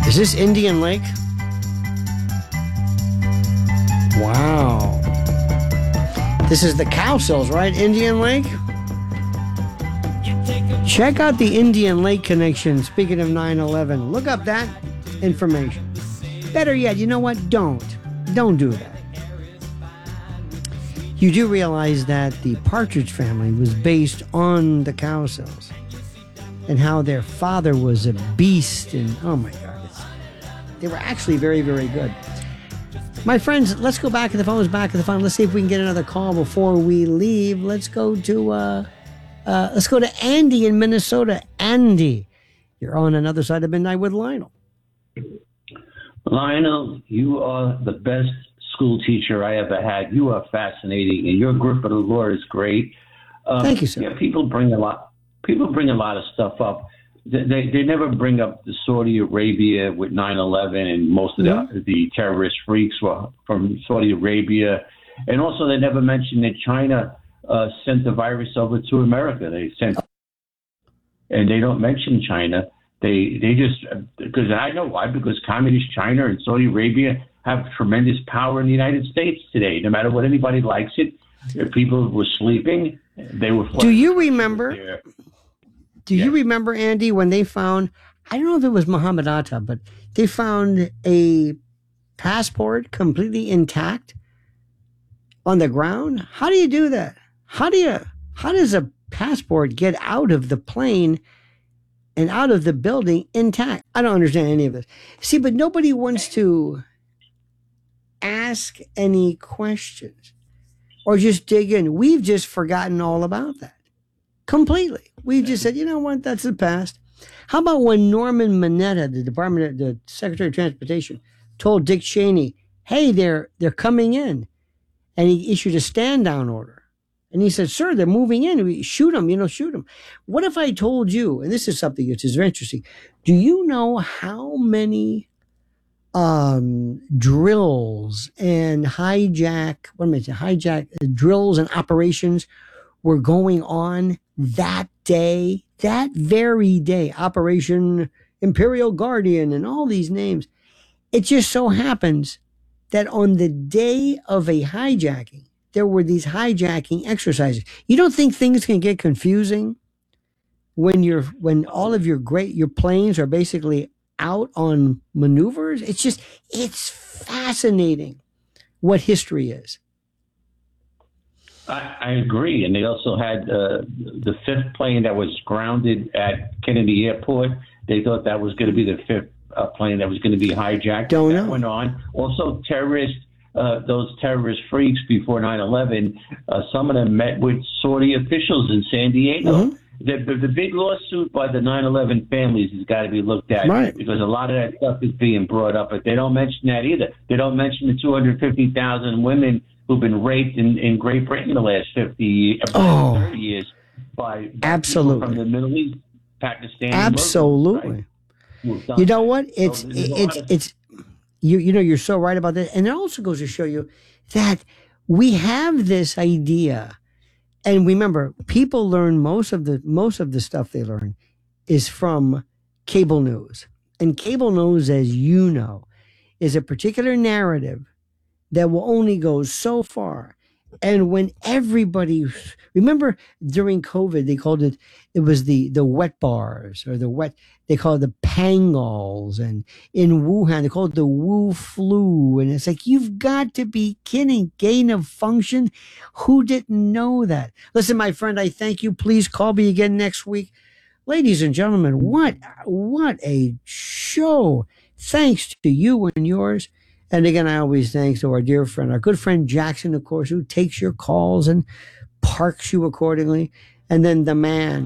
Is this Indian Lake? Wow. This is the Cowsills, right? Indian Lake? Check out the Indian Lake connection. Speaking of 9/11, look up that information. Better yet, you know what? Don't do that. You do realize that the Partridge Family was based on the Cowsills and how their father was a beast, and oh my God, they were actually very, very good. My friends, let's go back to the phones, Let's see if we can get another call before we leave. Let's go to Andy in Minnesota. Andy, you're on Another Side of Midnight with Lionel. Lionel, you are the best school teacher I ever had. You are fascinating, and your grip of the law is great. Thank you, sir. Yeah, people bring a lot of stuff up. They never bring up the Saudi Arabia with 9/11, and most of the terrorist freaks were from Saudi Arabia. And also they never mention that China sent the virus over to America. And they don't mention China. They just, because I know why, because communist China and Saudi Arabia have tremendous power in the United States today. No matter what anybody likes it, if people were sleeping, they were. Do you remember? You remember, Andy, when they found, I don't know if it was Muhammad Atta, but they found a passport completely intact on the ground? How do you do that? How does a passport get out of the plane and out of the building intact? I don't understand any of this. See, but nobody wants to ask any questions or just dig in. We've just forgotten all about that. Completely. We've just said, you know what, that's the past. How about when Norman Mineta, the Secretary of Transportation, told Dick Cheney, hey, they're coming in. And he issued a stand-down order. And he said, sir, they're moving in. Shoot them, shoot them. What if I told you, and this is something which is very interesting, do you know how many drills and hijack drills and operations were going on that day, that very day? Operation Imperial Guardian and all these names. It just so happens that on the day of a hijacking, there were these hijacking exercises. You don't think things can get confusing when all of your planes are basically out on maneuvers? It's fascinating what history is. I agree. And they also had the fifth plane that was grounded at Kennedy Airport. They thought that was going to be the fifth plane that was going to be hijacked. Don't know. That went on. Also, those terrorist freaks before 9/11, some of them met with Saudi officials in San Diego. Mm-hmm. The big lawsuit by the 9/11 families has got to be looked at, right, because a lot of that stuff is being brought up, but they don't mention that either. They don't mention the 250,000 women who've been raped in Great Britain the last 30 years by absolutely people from the Middle East, Pakistan. Absolutely. Muslims, right? You know what? It's you're so right about that. And it also goes to show you that we have this idea, and remember, people learn most of the stuff they learn is from cable news. And cable news, as you know, is a particular narrative that will only go so far. And when remember during COVID, they called it was the wet bars, or they call it the Pangolls. And in Wuhan, they call it the Wu flu. And it's like, you've got to be kidding. Gain of function. Who didn't know that? Listen, my friend, I thank you. Please call me again next week. Ladies and gentlemen, what a show. Thanks to you and yours. And again, I always thanks to our dear friend, our good friend Jackson, of course, who takes your calls and parks you accordingly. And then the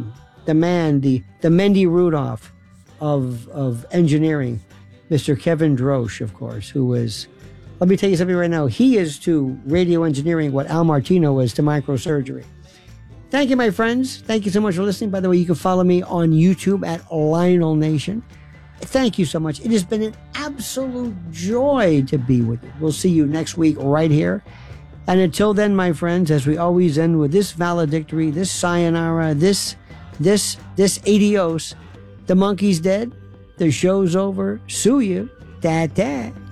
Mendy Rudolph of engineering, Mr. Kevin Drosch, of course, who is, let me tell you something right now, he is to radio engineering what Al Martino is to microsurgery. Thank you, my friends. Thank you so much for listening. By the way, you can follow me on YouTube at Lionel Nation. Thank you so much. It has been an absolute joy to be with you. We'll see you next week right here. And until then, my friends, as we always end with this valedictory, this sayonara, this adios, the monkey's dead The show's over. Sue you. Ta-ta.